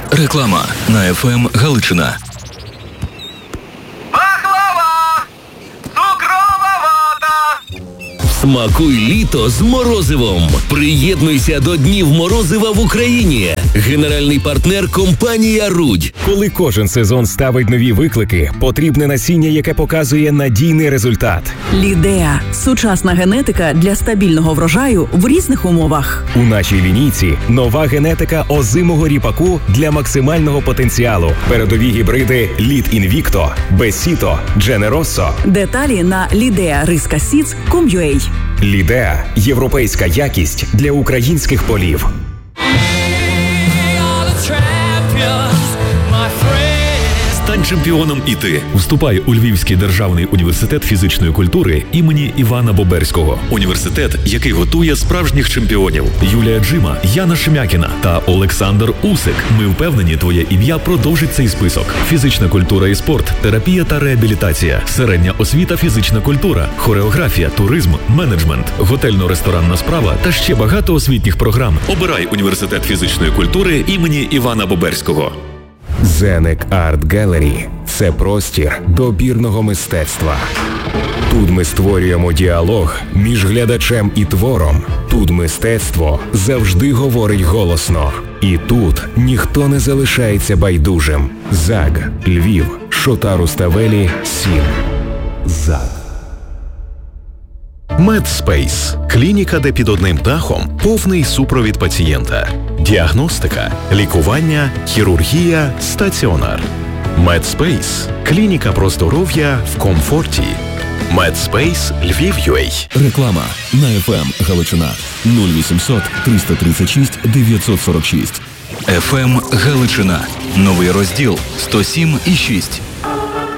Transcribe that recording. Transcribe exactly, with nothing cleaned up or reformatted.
Реклама на еф ем Галичина. Пахлава! Цукрова вата! Смакуй літо з морозивом. Приєднуйся до Днів морозива в Україні. Генеральний партнер – компанія «Рудь». Коли кожен сезон ставить нові виклики, потрібне насіння, яке показує надійний результат. Лідеа – сучасна генетика для стабільного врожаю в різних умовах. У нашій лінійці нова генетика озимого ріпаку для максимального потенціалу. Передові гібриди Лід Інвікто, Бесіто, Дженеросо. Деталі на лідеа риска сідс крапка ком крапка ю а. Лідеа – європейська якість для українських полів. Стань чемпіоном і ти. Вступай у Львівський державний університет фізичної культури імені Івана Боберського. Університет, який готує справжніх чемпіонів. Юлія Джима, Яна Шемякіна та Олександр Усик. Ми впевнені, твоє ім'я продовжить цей список. Фізична культура і спорт, терапія та реабілітація, середня освіта, фізична культура, хореографія, туризм, менеджмент, готельно-ресторанна справа та ще багато освітніх програм. Обирай університет фізичної культури імені Івана Боберського. Зенек Арт Гелері – це простір добірного мистецтва. Тут ми створюємо діалог між глядачем і твором. Тут мистецтво завжди говорить голосно. І тут ніхто не залишається байдужим. ЗАГ, Львів, Шота Руставелі, Сім. ЗАГ. Медспейс – клініка, де під одним дахом повний супровід пацієнта. Діагностика, лікування, хірургія, стаціонар. Медспейс – клініка про здоров'я в комфорті. Медспейс Львів ю а. Реклама на еф ем Галичина. нуль вісімсот триста тридцять шість дев'ятсот сорок шість. еф ем Галичина. Новий розділ сто сім і шість.